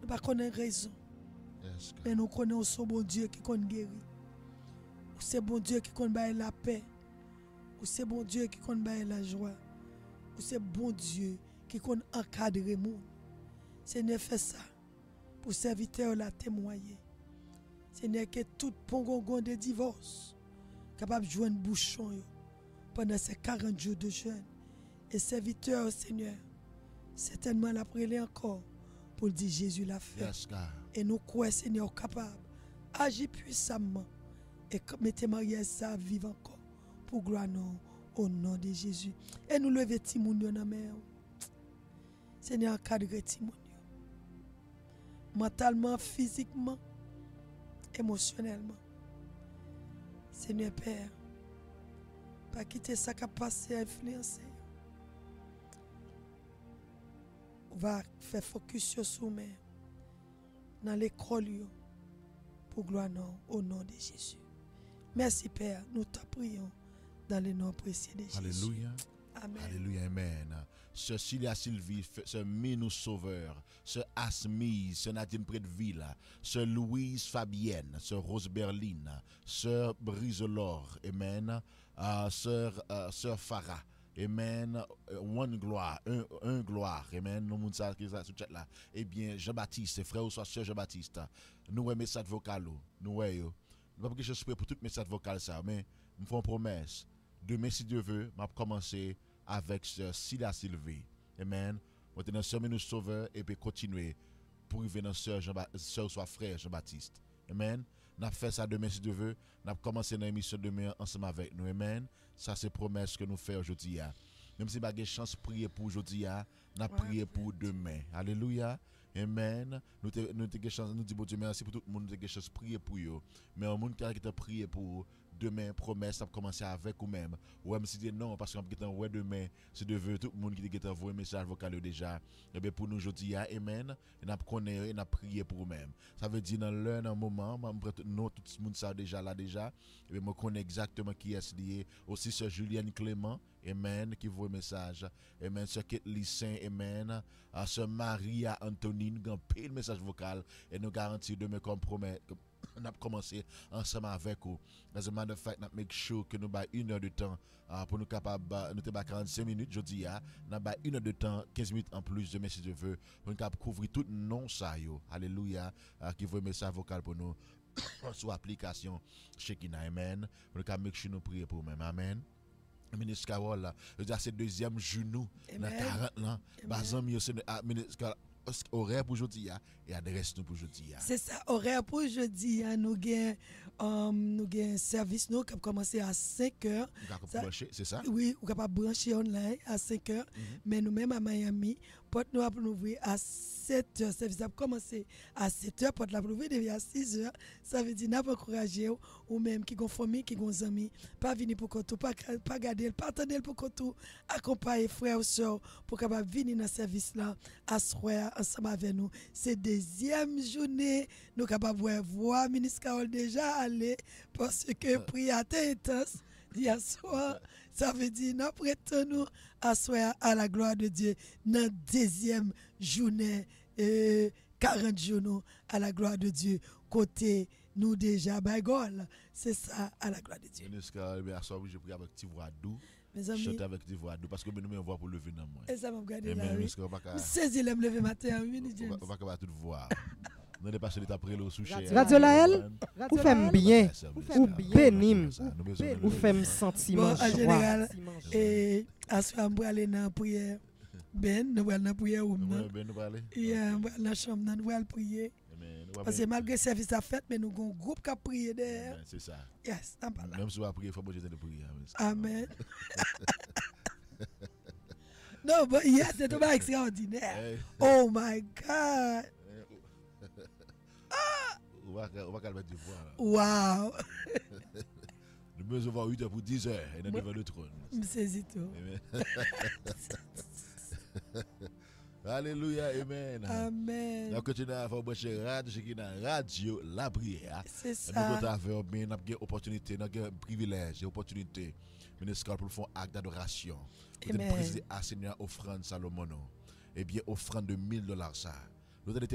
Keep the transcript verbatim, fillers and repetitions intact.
Nous ne connaissons pas raison. Yes, God. Mais nous connaissons ce bon Dieu qui compte guérir. Ou c'est bon Dieu qui compte bailler la paix. Ou c'est bon Dieu qui compte bailler la joie. Ou c'est bon Dieu qui compte encadrer monde. Seigneur, fait ça pour serviteur la témoigner. Seigneur, que tout pongongon de divorce capable de jouer un bouchon yo, pendant ces quarante jours de jeûne. Et serviteur, Seigneur, certainement la prier encore pour dire Jésus l'a fait. Yes, God. Et nous croyons, Seigneur, capable agir puissamment et mettez mariage ça vivre encore pour gloire nous, au nom de Jésus. Et nous lever Timoun dans la main. Seigneur, encadre Timoun. Mentalement, physiquement, émotionnellement. Seigneur Père, pas quitter ça qui a passé à influencer. On va faire focus sur soi-même dans l'école pour gloire non, au nom de Jésus. Merci Père, nous te prions dans le nom précieux de Jésus. Alléluia. Amen. Alléluia, Amen. Ce Cilia Sylvie, ce Minou Sauveur, ce Asmise, ce Nadine Prédeville, ce Louise Fabienne, ce Rose Berline, sœur Briselor, Amen. Uh, sœur, uh, sœur Farah. Amen. One gloire, un, un gloire. Amen. Nous ça qui ça chat là. Eh bien, Jean-Baptiste, frère ou soit sœur Jean-Baptiste. Nous un message vocal. Nous ouais. Pas que je suis prêt pour tout message vocal ça, mais me font promesse. Demain si Dieu veut, m'a commencer avec sœur Cilia Sylvie. Amen. On est dans sœur nous sauveur et puis continuer pour arriver dans sœur Jean sœur soit frère Jean-Baptiste. Amen. N'a fait ça demain si Dieu veut, n'a commencé dans l'émission demain ensemble avec nous. Amen. Ça c'est promesse que nous faisons aujourd'hui. Même si pas de chance de prier pour aujourd'hui, n'a prié pour demain. Alléluia. Amen. Nous te nous te chance nous dit bon Dieu merci pour tout le monde qui a chance prier pour eux. Mais un monde qui a prié pour demain promesse ça commencer avec ou même ou même si dit non parce qu'on peut ouais demain c'est de tout le monde qui a envoyé message vocal déjà et bien pour nous aujourd'hui amen et n'a connaît et n'a prié pour même ça veut dire dans l'heure dans moment moi non tout le monde ça déjà là déjà et bien moi connais exactement qui est lié aussi sœur Julienne Clément amen qui voit message amen sœur Kathleen Saint amen à sœur Maria Antonine grand pile message vocal et nous garantit demain comme promet on a commencé ensemble avec vous. As a matter of fact, nous make sure que nous avons une heure de temps uh, pour nous capables, nous avons quarante-cinq minutes, je dis, nous avons une heure de temps, quinze minutes en plus de message de vœux, pour nous capables couvrir tout non ça yo. Alléluia, uh, qui veut message vocal pour nous sur l'application Shekina, amen. Pour nous capables make sure nous prier pour nous, amen. Ministre Carole, je dis c'est deuxième genou dans quarante ans. Bazam yo c'est ministre horaire pour aujourd'hui et adresse nous pour aujourd'hui. C'est ça, horaire pour aujourd'hui. Nous avons um, nous un service nous qui a commencé à cinq heures. C'est ça? Oui, on peut brancher online à cinq heures. Mm-hmm. Mais nous-mêmes à Miami, porte nous pour nous ouvrir à sept heures. Le service a commencé à sept heures, porte la pour ouvrir depuis à six heures. Ça veut dire n'a pas encourager ou même qui ont famille, qui ont amis, pas venir pour tout, pas pas garder, pas attendre pour tout, accompagner frères ou sœurs pour capable venir dans le service là à soir ensemble avec nous. C'est deuxième journée, nous capables de voir ministre Carole déjà aller parce que prière était intense hier soir. Ça veut dire nous prêtons nous à soir à la gloire de Dieu dans deuxième journée euh, quarante jours à la gloire de Dieu côté nous déjà bagol. C'est ça à la gloire de Dieu. Ministre Carole, bien soir je prie avec petite voix douce. Mes amis, chante avec des voix douces parce que nous me voix pour lever dans moi. Et ça m'a regardé là. Oui. Je saisis le lever matin en minute. On va pas toute voix. Nous n'est pas celui d'après le souché. Radio Laël, ou fait bien, ou bénim, ou fait sentiment en général et à ce moment aller dans prière. Ben, nous allons dans prière ou non. Ben nous aller. Yeah, dans la chambre nous allons prier. Parce que malgré le service à fait, mais nous avons un groupe qui a prié derrière. C'est ça. Yes, t'en parles. Même si on a prié, il faut que je te prie. Amen. Non, mais hier, c'était pas extraordinaire. Oh my God. Ah! On va calmer du voix. Wow. Nous besoin voir huit heures pour dix heures et devant le trône. Je saisis tout. Alléluia, amen. Amen. Nous continuons à faire brancher radio, radio, la prière. C'est ça. Nous avons une opportunité, nous avons un privilège et opportunité. Ministre pour faire un acte d'adoration. Pour présider à Seigneur offrande Salomon. Eh bien, offrande de mille dollars ça. Nous avons